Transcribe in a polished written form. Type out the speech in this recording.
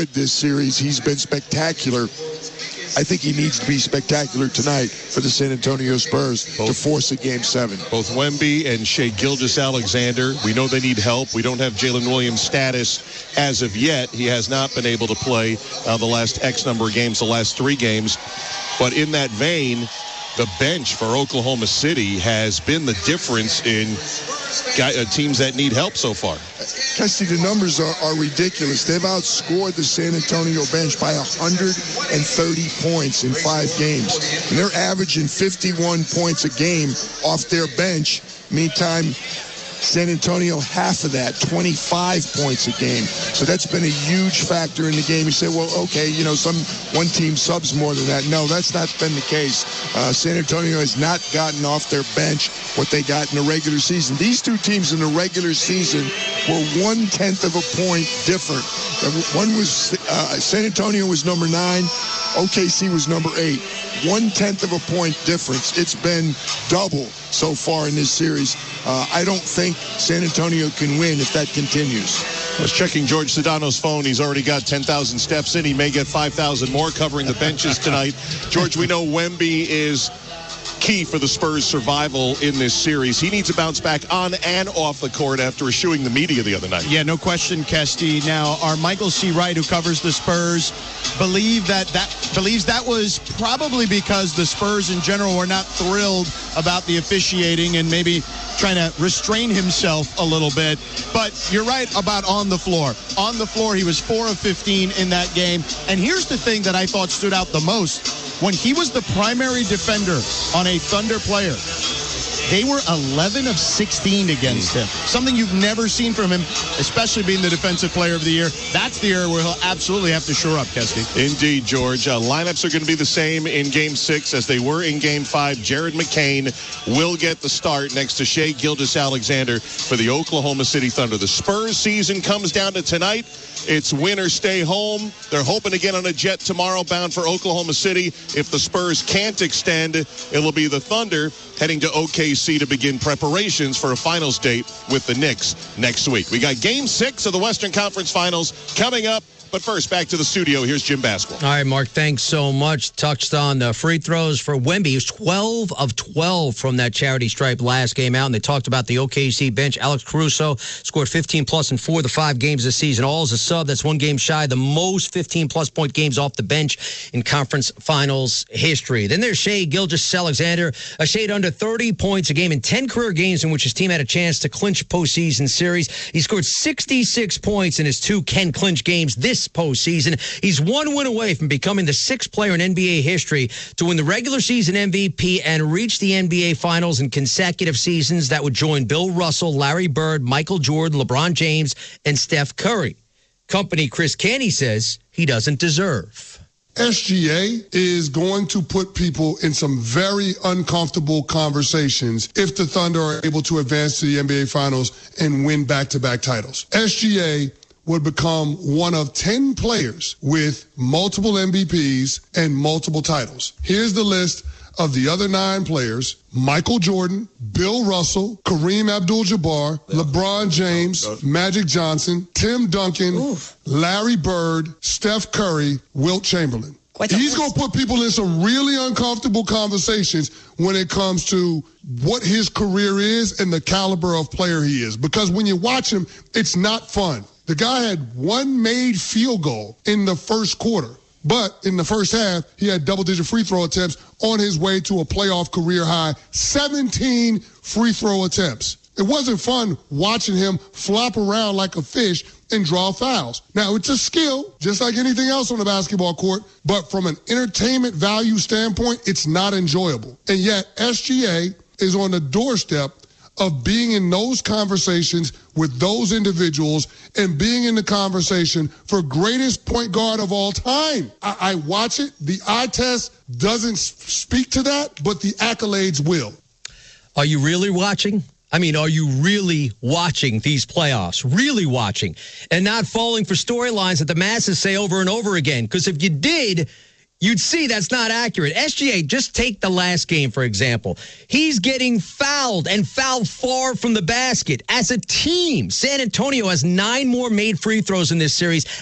good this series. He's been spectacular. I think he needs to be spectacular tonight for the San Antonio Spurs to force a Game 7. Both Wemby and Shai Gilgeous-Alexander, we know they need help. We don't have Jalen Williams' status as of yet. He has not been able to play the last X number of games, the last 3 games. But in that vein, the bench for Oklahoma City has been the difference in teams that need help so far. Kesty, the numbers are ridiculous. They've outscored the San Antonio bench by 130 points in 5 games. And they're averaging 51 points a game off their bench. Meantime, San Antonio, half of that, 25 points a game. So that's been a huge factor in the game. You say, well, okay, one team subs more than that. No, that's not been the case. San Antonio has not gotten off their bench what they got in the regular season. These 2 teams in the regular season were 1/10 of a point different. One was San Antonio was number 9. OKC was number 8. 1/10 of a point difference. It's been double so far in this series. I don't think San Antonio can win if that continues. I was checking George Sedano's phone. He's already got 10,000 steps in. He may get 5,000 more covering the benches tonight. George, we know Wemby is key for the Spurs' survival in this series. He needs to bounce back on and off the court after eschewing the media the other night. Yeah, no question, Kesty. Now, our Michael C. Wright, who covers the Spurs, believes that was probably because the Spurs in general were not thrilled about the officiating and maybe trying to restrain himself a little bit. But you're right about on the floor. On the floor, he was 4 of 15 in that game. And here's the thing that I thought stood out the most. When he was the primary defender on a Thunder player, they were 11 of 16 against him. Something you've never seen from him, especially being the Defensive Player of the Year. That's the area where he'll absolutely have to shore up, Kesty. Indeed, George. Lineups are going to be the same in Game 6 as they were in Game 5. Jared McCain will get the start next to Shai Gilgeous-Alexander for the Oklahoma City Thunder. The Spurs season comes down to tonight. It's win or stay home. They're hoping to get on a jet tomorrow bound for Oklahoma City. If the Spurs can't extend, it'll be the Thunder heading to OKC to begin preparations for a finals date with the Knicks next week. We got Game 6 of the Western Conference Finals coming up. But first, back to the studio. Here's Jim Basquiat. All right, Mark, thanks so much. Touched on the free throws for Wemby. He was 12 of 12 from that charity stripe last game out, and they talked about the OKC bench. Alex Caruso scored 15-plus in 4 of the 5 games this season. All as a sub. That's 1 game shy. The most 15-plus point games off the bench in conference finals history. Then there's Shai Gilgeous-Alexander, a shade under 30 points a game in 10 career games in which his team had a chance to clinch postseason series. He scored 66 points in his 2 can-clinch games this postseason. He's 1 win away from becoming the 6th player in NBA history to win the regular season MVP and reach the NBA Finals in consecutive seasons. That would join Bill Russell, Larry Bird, Michael Jordan, LeBron James, and Steph Curry. Company Chris Canty says he doesn't deserve. SGA is going to put people in some very uncomfortable conversations if the Thunder are able to advance to the NBA Finals and win back-to-back titles. SGA would become one of 10 players with multiple MVPs and multiple titles. Here's the list of the other 9 players: Michael Jordan, Bill Russell, Kareem Abdul-Jabbar, LeBron James, Magic Johnson, Tim Duncan, Larry Bird, Steph Curry, Wilt Chamberlain. He's going to put people in some really uncomfortable conversations when it comes to what his career is and the caliber of player he is. Because when you watch him, it's not fun. The guy had 1 made field goal in the first quarter. But in the first half, he had double-digit free throw attempts on his way to a playoff career high, 17 free throw attempts. It wasn't fun watching him flop around like a fish and draw fouls. Now, it's a skill, just like anything else on the basketball court, but from an entertainment value standpoint, it's not enjoyable. And yet, SGA is on the doorstep of being in those conversations with those individuals and being in the conversation for greatest point guard of all time. I watch it. The eye test doesn't speak to that, but the accolades will. Are you really watching? I mean, are you really watching these playoffs? Really watching? And not falling for storylines that the masses say over and over again? Because if you did, you'd see that's not accurate. SGA, just take the last game, for example. He's getting fouled and fouled far from the basket. As a team, San Antonio has 9 more made free throws in this series